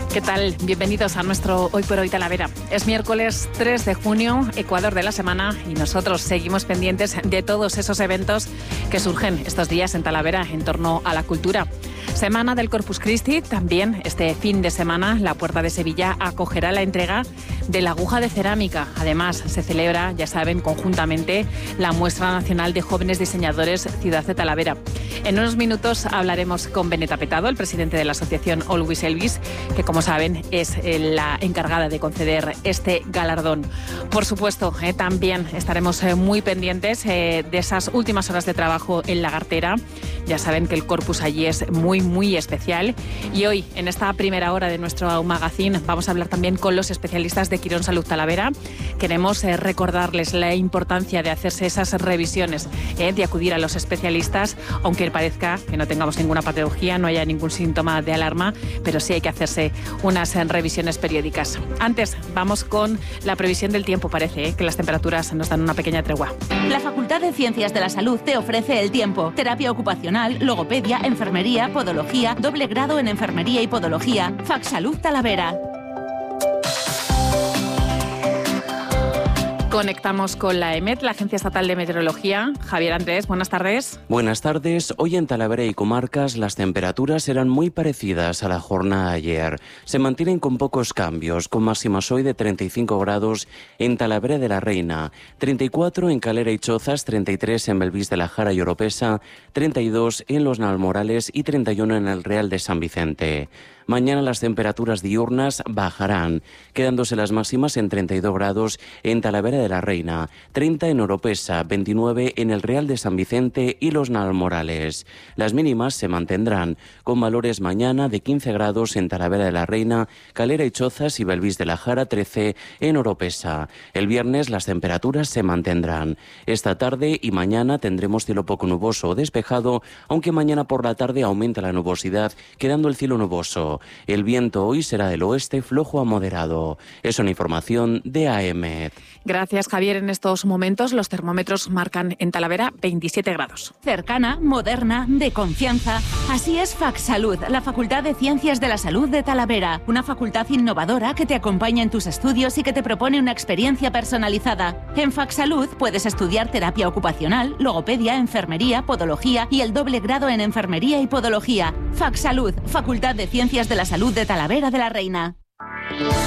¿Qué tal? Bienvenidos a nuestro Hoy por Hoy Talavera. Es miércoles 3 de junio, Ecuador de la semana, y nosotros seguimos pendientes de todos esos eventos que surgen estos días en Talavera en torno a la cultura. Semana del Corpus Christi, también este fin de semana la Puerta de Sevilla acogerá la entrega de la aguja de cerámica. Además, se celebra, ya saben, conjuntamente la Muestra Nacional de Jóvenes Diseñadores Ciudad de Talavera. En unos minutos hablaremos con Beneta Petado, el presidente de la asociación Always Elvis, que como saben es la encargada de conceder este galardón. Por supuesto, también estaremos muy pendientes de esas últimas horas de trabajo en Lagartera. Ya saben que el Corpus allí es muy especial. Y hoy, en esta primera hora de nuestro magazine, vamos a hablar también con los especialistas de Quirón Salud Talavera. Queremos recordarles la importancia de hacerse esas revisiones, de acudir a los especialistas, aunque parezca que no tengamos ninguna patología, no haya ningún síntoma de alarma, pero sí hay que hacerse unas revisiones periódicas. Antes, vamos con la previsión del tiempo. Parece que las temperaturas nos dan una pequeña tregua. La Facultad de Ciencias de la Salud te ofrece el tiempo. Terapia ocupacional, logopedia, enfermería, podología, doble grado en enfermería y podología. FacSalud Talavera. Conectamos con la EMET, la Agencia Estatal de Meteorología. Javier Andrés, buenas tardes. Buenas tardes. Hoy en Talavera y comarcas las temperaturas serán muy parecidas a la jornada de ayer. Se mantienen con pocos cambios, con máximas hoy de 35 grados en Talavera de la Reina, 34 en Calera y Chozas, 33 en Belvís de la Jara y Oropesa, 32 en Los Nalmorales y 31 en el Real de San Vicente. Mañana las temperaturas diurnas bajarán, quedándose las máximas en 32 grados en Talavera de la Reina, 30 en Oropesa, 29 en el Real de San Vicente y Los Nalmorales. Las mínimas se mantendrán, con valores mañana de 15 grados en Talavera de la Reina, Calera y Chozas y Belvís de la Jara, 13 en Oropesa. El viernes las temperaturas se mantendrán. Esta tarde y mañana tendremos cielo poco nuboso o despejado, aunque mañana por la tarde aumenta la nubosidad, quedando el cielo nuboso. El viento hoy será del oeste flojo a moderado. Es una información de AEMET. Gracias, Javier. En estos momentos los termómetros marcan en Talavera 27 grados. Cercana, moderna, de confianza. Así es FacSalud, la Facultad de Ciencias de la Salud de Talavera. Una facultad innovadora que te acompaña en tus estudios y que te propone una experiencia personalizada. En FacSalud puedes estudiar terapia ocupacional, logopedia, enfermería, podología y el doble grado en enfermería y podología. FacSalud, Facultad de Ciencias de la Salud de Talavera de la Reina.